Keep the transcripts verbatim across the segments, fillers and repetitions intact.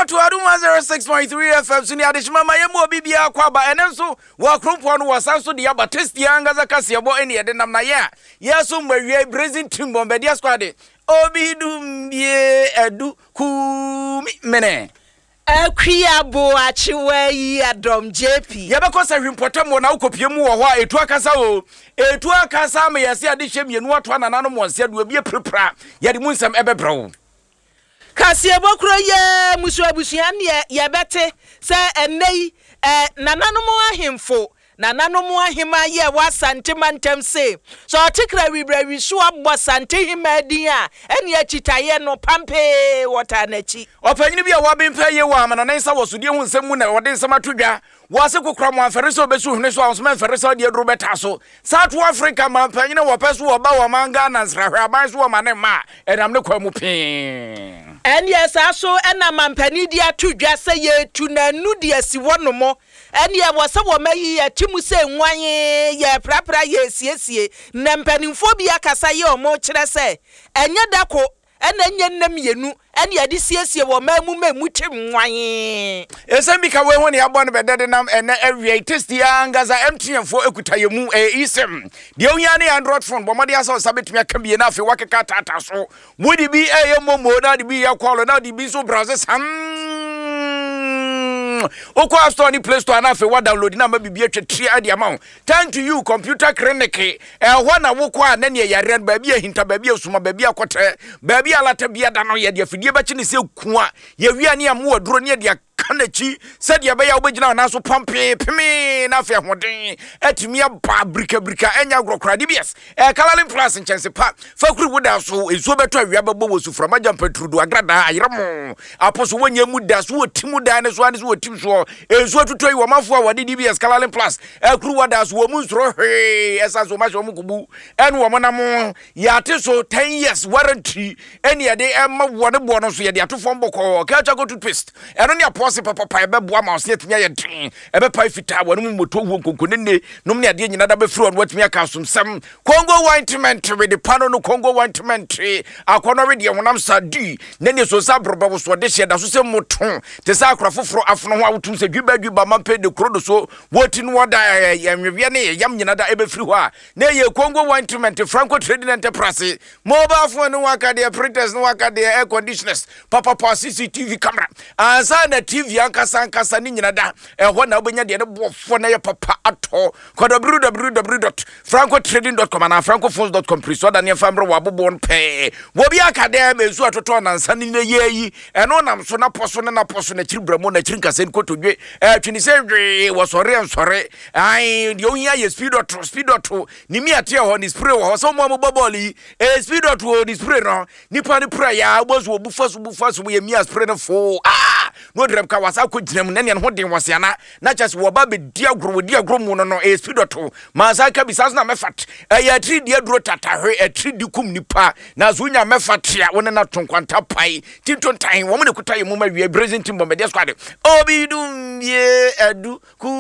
to Aduma zero six point three F M suni adishima mayemu obibia kwaba enenso wa krompo no wasanso de abatesti anga zakase bo ene yede nam na ye yeso mwawie brazil team bombedia squad obidum bie edu ku mene Akwia bo achiwe yi Adom J P. Yebeko sa hwimpotam na ukopie mu wo ho a etu akasa o. Etu akasa me yese ade hwe mienu ato anana mo nse do bie prepra. Yede mu nsem ebebrewo. Kasie bokro ye musu abusuan ye yebete se enei eh nanano mo ahemfo nanano mo ahema ye wasante mantem se so otikra wibra wisu abbo sante hima din a ene achitaye no pampe wota nachi opanyini bia wa bempa ye wa amana nsa wosodie hu nsem mu na wode nsem atodwa wase kokra mo afere so besu hune so awso afere so de dro beta so South Africa man panyini wo peso wo ba wo manga na nsrahwe aban so wo mane ma enam ne kwa mu pin ene asaso ena mampani di atodwa se ye tu nanu di asiwono mo ene wo se wo mayi ya timu se nwanye ye prapra ye siesie na mpanimfo bi akasa ye omo kire se enye dako ena nye nnem yenu ene ya di siesie wo mamu mamu tim nwanye esembi ka we ho ne abo ne bedede nam ene awie test ya ngaza M T N fo ekutayemu e isem de ohia ne Android phone bo mode asa sabetumi aka bie na afi wakeka tata so mudi bi e ye momo na de bi ya kwalo na de bi so browser sam Oko Store ni Play Store na afi wa download na ma bibia twetri ade ama ho thank to you computer clinic e ho na wo kwa na ne yare ba bia hinta ba bia suma ba bia kote ba bia lata bia da no ye de afidie ba chi ne se kuwa ye wi ani am wo duro ne de kanachi said ya baya obegina na so pampe peme na afi ahoden atimi aba brika brika enya grokra D B S e Calalin Plus nchense pa fakuru woda so ezo beto awia babo wosu from ajampatrudu agrada ayiramo aposo wonya mu da so otimu da ne so ane so otim so ezo tutoi wo mafo a wode D B S Calalin Plus e kuru woda so wo mu nsro he esa so ma so mu kubu ene wo monam ya te so ten years warranty ene ye de emma wode bo no so ye de atofo mboko ka cha go toothpaste eno ne se papa pa ebe boa ma se tumi ye dwen ebe pa fita wonu mu moto wo konkonne nom ne ade nyina da be firi on watumi aka somsam Congo ointment with the pano no Congo ointment akono we de honam sadi ne ne so sa broba wo so de hye da so se moto te sa akra foforo afono ho awotum se dwiba dwiba mampe de krodo so woti no da yanwe ne yam nyina da ebe firi ho a ne ye Congo ointment Franco Trading Enterprise mobile phone no waka de printers no waka de air conditioners papa pa C C T V camera ansa na T V ankasa ankasa ni nyina da ehwo na obenya de bofo na ye papa ato w w w dot franco trading dot com na francophones dot com please oda ne famro wabobon pe wo bi akade mezu atoto na nsa ni yeyi eno nam so na poso na poso na chiribramo na chirinka sen kotodwe eh twini se dwe wo sore ensore ai de ohia ye speed dot speed dot ni mi ate ho ni spray wo so mo boboli eh speed dot ni spray no nipa ni pray ya bozu obufaso bufaso ye mi spray no fo ah no drem ka wasa ko ginam na ne ho den wasiana na just wo ba be dia gro dia gro mu no no e speed to ma sa ka bisas na mefat e ya tri dia duro tatahwe e tri di kum nipa na zo nya mefat ya wona na tonkwanta pai tinton tan wo mu ne kuta yemu ma wie brazil team bombe dia squad obidum ye edu ku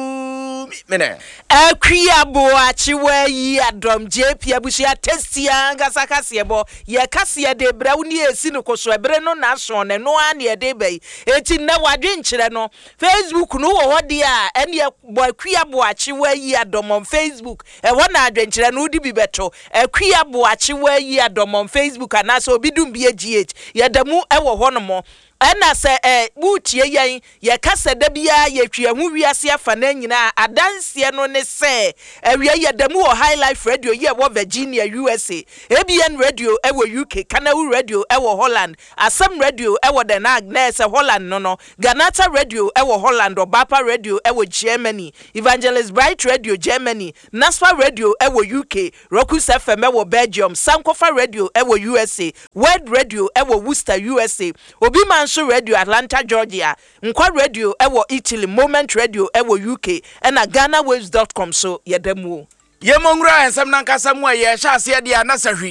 mene Akwia bo achiwe yi Adom J P abusia testia ngasa kase bo ye kase de brawo ni esi no koso ebre no na so ne no an ye de bai eti na wadwe nkyere no Facebook no wo hode a ene bo Akwia bo achiwe yi Adom on Facebook e wona adwe nkyere no udi bi beto Akwia bo achiwe yi Adom on Facebook anasa obidum bi G H ye damu e wo hono mo ena se eh butie yen ye kasa da bia ye twa hu wiase afa na nyina adanse no ne se awia ye damu o High Life Radio ye wo Virginia U S A A B N Radio e wo U K Kanawu Radio e wo Holland Asam Radio e wo Den Haag na se Holland no no Ganata Radio e wo Holland Obapa Radio e wo Germany Evangelist Bright Radio Germany Nasfa Radio e wo U K Rokus F M e wo Belgium Sankofa Radio e wo U S A World Radio e wo Worcester U S A Obi man Radio Atlanta Georgia Nkwa Radio ewo Italy Moment Radio ewo U K ena ghana waves dot com so yedemu ye mongra ensem nankasa mu ye hya ase de anasahwi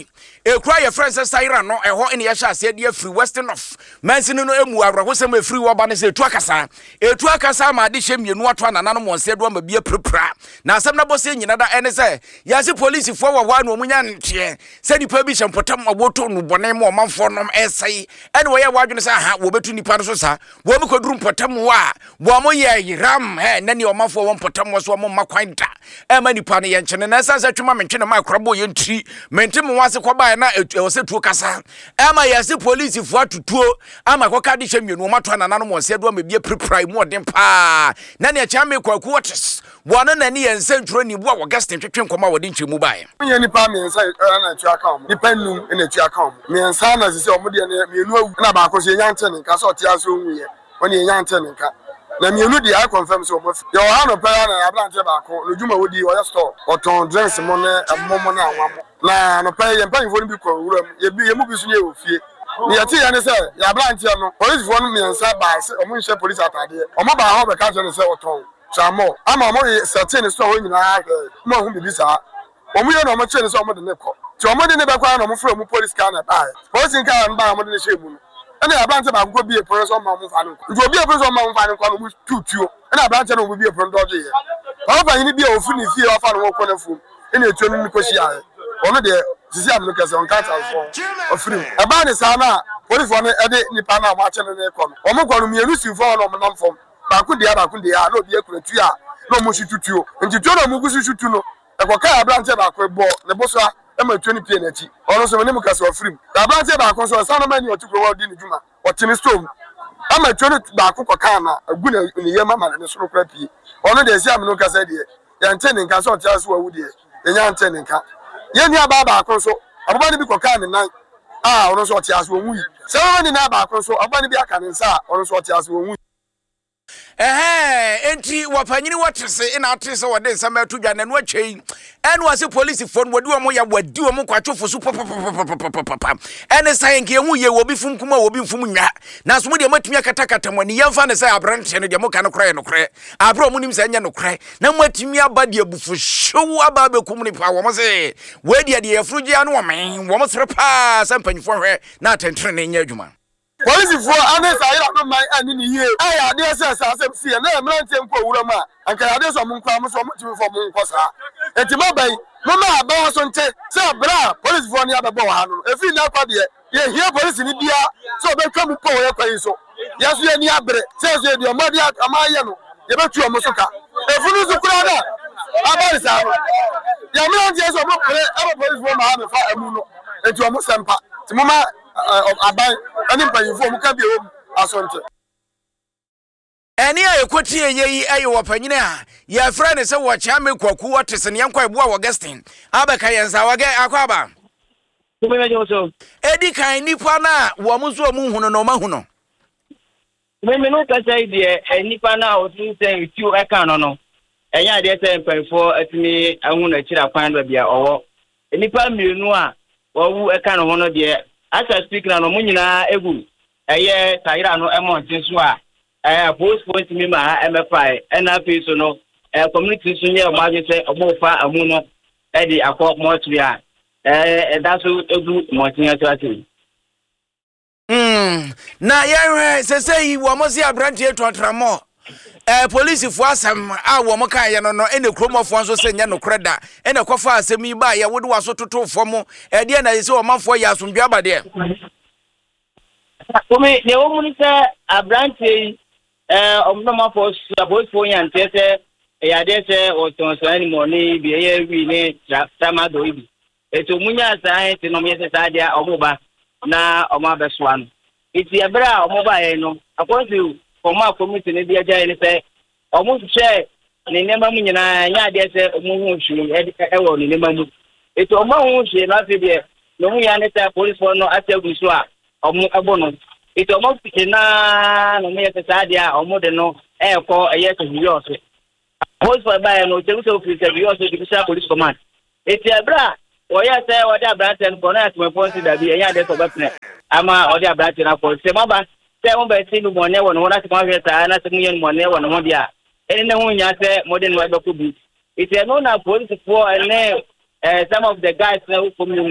ekura ye friend Saira no eho ene ye sha ase de free western of mansini no emu awraho sem free wo ba ne se etu akasa etu akasa ma de hye mienu ato anana no monse do ma bia prepra na asem na bose nyina da ene se ya se police fo wo wa no munya ntie se nipa bi hyempotam aboto no bone mo manfo no esai ene wo ye wadwene se ha wo betu nipa no so sa wo mi koduru mpotam wo a wo mo ye yiram he na ne o manfo wo mpotam wo so mo makwan da e ma nipa no ye nchene na sa sa twuma mentwe na ma krabo ye ntri mente mo wase kwa ba na e se tuo kasa e ma ye se police fo atutuo ama kwa kade hye mienu mato anana no monse do ma bia prepra mu odem pa na ne cha me kwaku wates wono na ne yense ntro ni bu a Augustine twetwe nkoma wodi nchemu bae nye nipa me nsa na tu aka mo nipa num na tu aka mo me nsa na se o mo de na mienu awu na ba ko se yante ne nka so te aso nwuye woni yante ne nka na mienu de I confirm so mo yo ha no pa na ablante ba ko lojuma wodi o ya store oton drinks mo ne ammo na anwa mo na no pa ye mpanfo no bi ko wura mu ye bi ye mu bi so ye ofie ni yati ya ne se ya ablante no police fo no me nsa ba se o mo nhye police atade o mo ba ha be ka ne se oton Chamo, ama mo certain so ho nyina ha mo hu bibi sa o mu ye no mo chene so mo de ne ko ti o mo de ne be kwa no mo fra mu police car na ba police car ba mo de ne shemu no ene ablante ba ko bi e police o ma mo fa no nti obi e police o ma mo fa no kwa no mu tutuo ene ablante no bi e police doje ye o ba yin bi e ofu ni fie o fa no ko na fu ene etu no ko shi aye ono de sisi am no kese on ka transform ofri e ba ne sa na police fo no e de nipa na mo chene ne ko o mo ko no mienu sinfo no mo nam fom ba ku dia ba ku dia na obi ekuratu a na mo shitutuo nti tuo na mo gusu shutu no e ko ka ablante ba ko bo ne boso e ma twenty p na chi ono so me mu kase ofrim ablante ba ko so sa na mani otukro wa di ni juma o tini storm ama twenty ba ko ko ka na agu na ni yema ma ne so kra pie ono de sia me no kase de ya nte ne nka so tia so awu de ye nya nte ne nka ye ni aba ba ko so aboba ni bi ko ka ne nan ah ono so tia so owu yi se wo ni na ba ko so aboba ni bi aka ne nsa ono so tia so owu Eh enti wapanyini watese ina atese wode nsama atudwa na no achei ene wase police phone wodi wo ya wadi wo kwatwofo su papa ene sai nke hu ye wobi fum kuma wobi mfum nwa na so mo de matumi akatakata mo ne yemfa ne sai abrante ne de mo ka no kra no kra abro mo nim sai nya no kra na matumi abade abufu show aba be kum ni pa wo mo se wedi de yefruji anu wo men wo mo sere pa sampanyfo hwe na atentre ne nya adwuma Police for honest I don't mind any ye. I dey say say see na emrante nko wura ma. Anka ya dey so mo nkwa mo so mo timi for mo nkosa. Enti mo bai, mo ma ba so nte. Say bra, police for ni abebo ha no. Efi na kwa de. Ye here police ni bia so be twa mo po ye kwa so. Yeso ye ni abre. Say so de mo de amaye no. Ye betu o mo so ka. Efu nu su kura na. Abari sa. Ya emrante so mo kure, aba police for ma ha me fa amu no. Enti o mo sempa. Ti mo ma abai ani mpanyifo mu ka bi o asonte eni aye kwoti eyi aye wapanyine a ya fra ne se wo cha me kwaku watese ne yankwa ebu a Augustine abeka yensa wage akwaba kuma me joso edi kan nipa na wo mu so mu hunu no ma hunu me me no ka sai de nipa na o tun se tiu e kan no no enya de se mpanyifo atimi ahunu akira kwan ba bia owo nipa mienu a wo e kan no no de asa speak na no munyina egu eye Saira no emontin so a eh post point me ma emefai ena fe so no eh community so nye ma je se obofa amu no e di akọ motri a eh da so egu motin atati mm na ye se se yi wo mo se abrante etontramo eh police fu asem a wo mo kan ye no no ene kromofo nso se nya no kreda ene kofa asem yi ba ye wode waso totofo mo e de na se wo manfo ya asomdwa abade Kome ne wo mu ni se abrante eh omno manfo suppose fo yan tete e ya de se o ton so ani mo ni bi ye wi ni tama do ibi eto munya sa ti no me se sa dia omoba na oma beso ano iti ebra omoba ye no akwonsi Koma community ne dia jai ne se omo hwe ne nema mu nyina nya de se omo hu hwe e wo ne nema mu eto omo hu hwe na se de no mu ya ne ta police for no ategu so a omo ebo no eto omo na no me ye sa dia omo de no e ko e ye to yo so police for ba no tegu so office e yo so di police command eti ebra wo ya se wo da branten ko na atme ponsi da bi e nya de so betne ama o da branten na ko se maba se mo be ti lu mo ne wono na ti ma hweta na se mu ye mo ne wono ho dia ene ne hu nya se modern wa be ko bi ite no na police for ene eh some of the guys na who come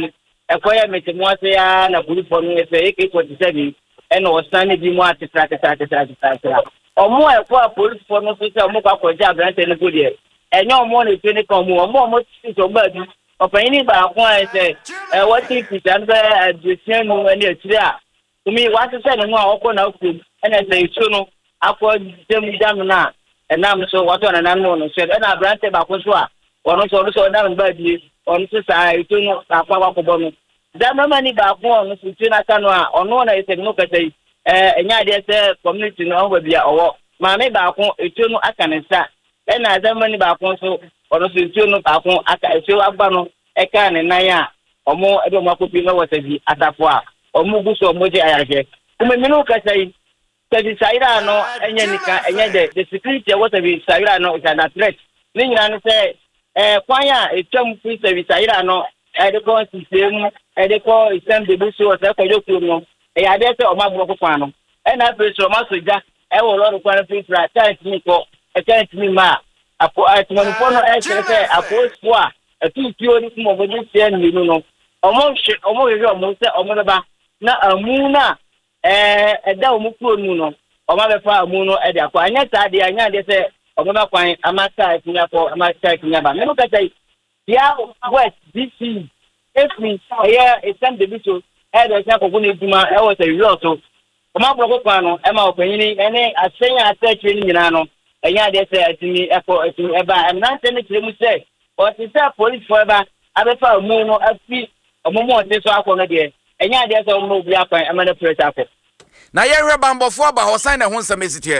ekoya metemwase ya na bulufo no efe A K forty-seven eno osane bi mu atitra titra titra titra omo ekwa police for no so se omo kwa koja abrante ne go de enyo omo ne twe ne kan omo omo omo ti so gba bi opan ni ba ko an se e wati ti tan be adesian no ene atire a umi wati se ne mu a okọ na okum ene se isu no akọ dem dam na enam so wato na nan no so ena abrante ba ko so a ono so so na ba bi ono so sa isu no akwa kwa ko no da mama ni ba ko ono so ti na kanu a ono na ese no kata eh enya de se community no ho bia owo ma me ba ko etu no aka ne sa e na da mani ba ko so ono so etu no ba ko aka etu agba no e ka ne nan a omo e do makopi no wata bi atafo a omo gu so omo je ayarje kuma me no ka sai kadi saira no enya nika enya de the security wata bi saira no is an threat ni nyina no se eh kwan a etum free service saira no e de ko system e de ko system de bu so se ko yo no e ya de se o ma bro ko kwa no e na preso ma soja e wo lo ko na free fra tent ni ko e tent ni ma apo atmo ni fono e se se apo spo a e tu ti oni mo bo ni se ni no no o mo hwe o mo hwe o mo se o mo ba na amu na eh e da o mo kuro nu no o ma be fa amu no e de akwa anya ta de anya de se o mo ba kwan amata e tinya ko amata e tinya ba me no ka sai ya west D C if me here is some debito e de se ko ni duma e wo se wi so o ma bro ko kwa no e ma opanyini ene asenya atachiri ni nyina no enya de se atimi e ko atimi e ba em nan tene kire mu se o ti se police for ba abefa mu no afi omomo o te so akọ no de enya de se o mo bi akwan e ma na press akọ na ye hwe bambofo aba hosan na ho nsam esitie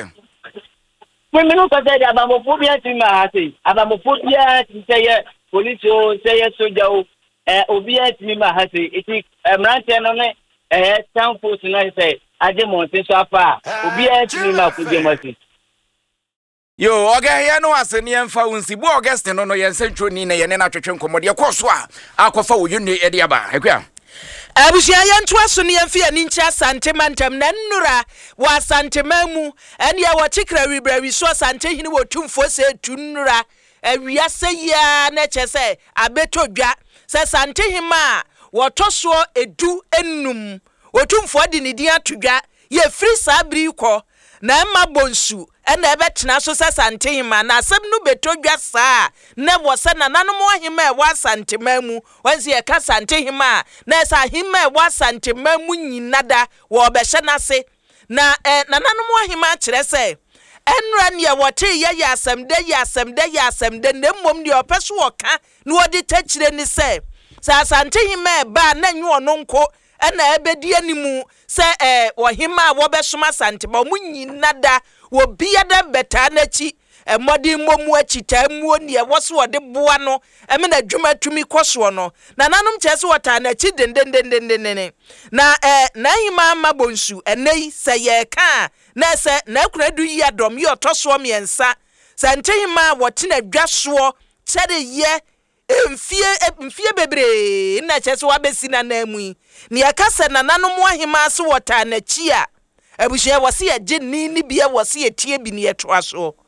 me me no ka de abamofo bi atimi ma ha sei abamofo bi atimi se ye police o se ye soja o eh obi atimi ma ha sei iti emrante no ne eh town force na se aje monte so afa obi atimi ma ku je masi yo oga ye no asene yemfa unsi bo August no no ye nsentro ni na ye ne na twetwe nkomode koso a akofa wo yunu e de aba hekwa abusia yento aso ne yemfi ani ncha sante mantam na nnura wa sante mamu ene ya wo tikra wibra wi so sante hini wo tumfo se tunura awia se ya na chese abetodwa se sante hima wo toso edu enum otumfo di ne din atodwa ye free sabri ko na emma bonsu ena ebetena so se sante hima na asem no betodwa saa na wo se na nanom ohima e wa sante mamu wansi e ka sante hima na sa hima e wa sante mamu nyinada wo behye na se na eh, na nanom ohima kire se enra ne wote ye ya asem de ya asem de ya asem de na mmom de opeso wo ka na wodi takire ni se sa sante hima e ba na nyu ono nko ena ebedi animu se eh ohima wo besoma sante ba mu nyinada wo biada beta na chi e modi momu achi tamuo ne wo so wode boa no e me na dwuma tumi koso no na nanom chese wota na chi dendendendendene na eh na hima ma bonsu enei se ye ka na se na kunadu yi adom yi otoso miensa sante hima wote na dwaso chede ye emfie emfie bebre na chese wa besi na namu ni akase na nanom ahima so wota na chi a abuhye wose ye gye ni ni bia wose ye tie bi ne ye toaso